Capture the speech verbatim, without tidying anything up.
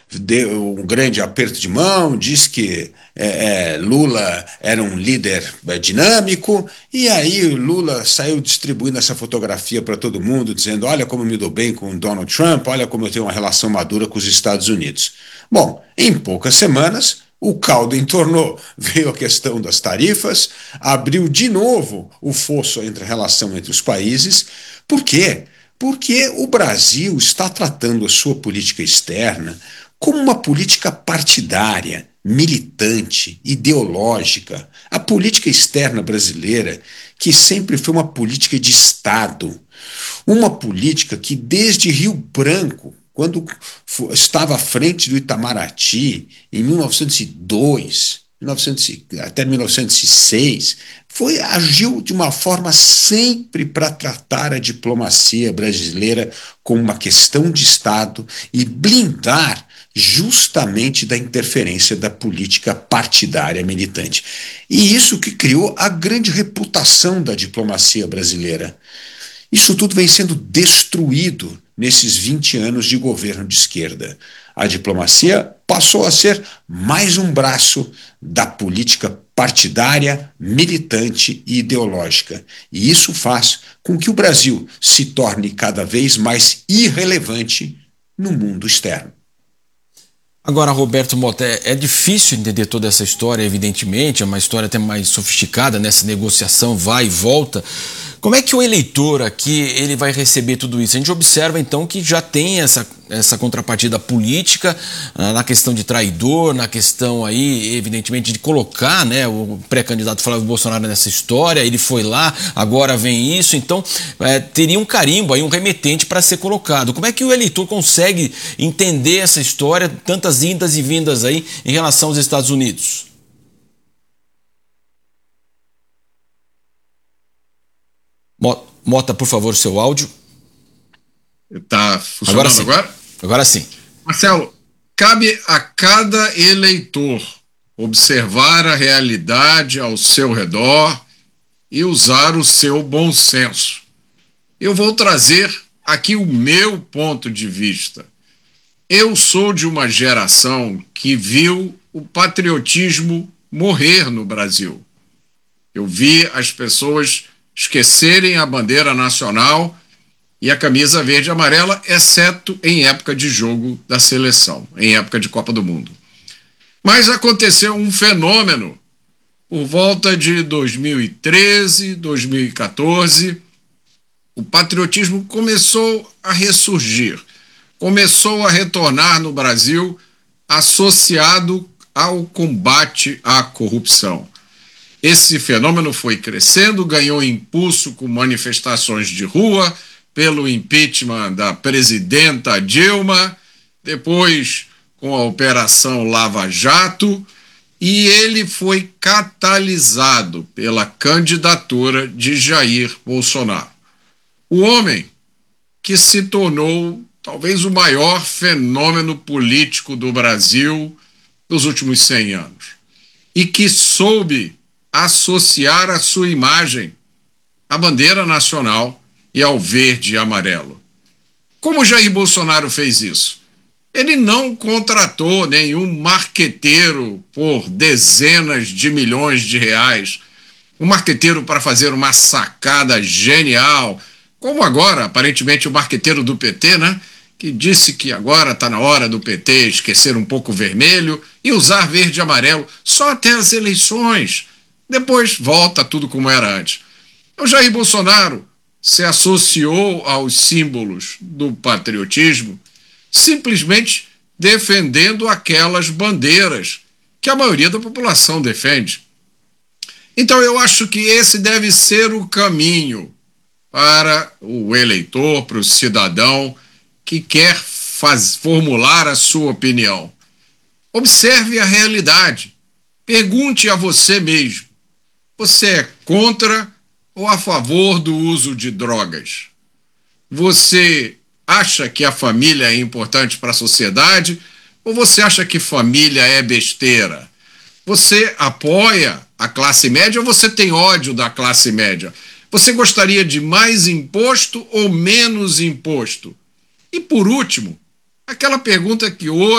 deu um grande aperto de mão, disse que é, é, Lula era um líder é, dinâmico, e aí Lula saiu distribuindo essa fotografia para todo mundo, dizendo: olha como eu me dou bem com Donald Trump, olha como eu tenho uma relação madura com os Estados Unidos. Bom, em poucas semanas, o caldo entornou, veio a questão das tarifas, abriu de novo o fosso entre a relação entre os países. Por quê? Porque o Brasil está tratando a sua política externa como uma política partidária, militante, ideológica. A política externa brasileira, que sempre foi uma política de Estado, uma política que desde Rio Branco, quando estava à frente do Itamaraty, em mil novecentos e dois, mil e novecentos, até mil novecentos e seis, foi, agiu de uma forma sempre para tratar a diplomacia brasileira como uma questão de Estado e blindar justamente da interferência da política partidária militante. E isso que criou a grande reputação da diplomacia brasileira. Isso tudo vem sendo destruído nesses vinte anos de governo de esquerda. A diplomacia passou a ser mais um braço da política partidária, militante e ideológica. E isso faz com que o Brasil se torne cada vez mais irrelevante no mundo externo. Agora, Roberto Mota, é, é difícil entender toda essa história, evidentemente, é uma história até mais sofisticada nessa negociação, vai e volta. Como é que o eleitor aqui ele vai receber tudo isso? A gente observa, então, que já tem essa, essa contrapartida política ah, na questão de traidor, na questão aí, evidentemente, de colocar, né, o pré-candidato Flávio Bolsonaro nessa história. Ele foi lá, agora vem isso. Então, é, teria um carimbo aí, um remetente para ser colocado. Como é que o eleitor consegue entender essa história, tantas indas e vindas aí em relação aos Estados Unidos? Mota, por favor, seu áudio. Está funcionando agora? Sim. Agora? Agora sim. Marcelo, cabe a cada eleitor observar a realidade ao seu redor e usar o seu bom senso. Eu vou trazer aqui o meu ponto de vista. Eu sou de uma geração que viu o patriotismo morrer no Brasil. Eu vi as pessoas esquecerem a bandeira nacional e a camisa verde e amarela, exceto em época de jogo da seleção, em época de Copa do Mundo. Mas aconteceu um fenômeno por volta de dois mil e treze, dois mil e quatorze. O patriotismo começou a ressurgir, começou a retornar no Brasil associado ao combate à corrupção. Esse fenômeno foi crescendo, ganhou impulso com manifestações de rua, pelo impeachment da presidenta Dilma, depois com a Operação Lava Jato, e ele foi catalisado pela candidatura de Jair Bolsonaro. O homem que se tornou talvez o maior fenômeno político do Brasil dos últimos cem anos, e que soube associar a sua imagem à bandeira nacional e ao verde e amarelo. Como Jair Bolsonaro fez isso? Ele não contratou nenhum marqueteiro por dezenas de milhões de reais, um marqueteiro para fazer uma sacada genial, como agora, aparentemente, o marqueteiro do P T, né? Que disse que agora está na hora do P T esquecer um pouco o vermelho e usar verde e amarelo só até as eleições. Depois volta tudo como era antes. O Jair Bolsonaro se associou aos símbolos do patriotismo simplesmente defendendo aquelas bandeiras que a maioria da população defende. Então eu acho que esse deve ser o caminho para o eleitor, para o cidadão que quer faz, formular a sua opinião. Observe a realidade. Pergunte a você mesmo. Você é contra ou a favor do uso de drogas? Você acha que a família é importante para a sociedade ou você acha que família é besteira? Você apoia a classe média ou você tem ódio da classe média? Você gostaria de mais imposto ou menos imposto? E por último, aquela pergunta que hoje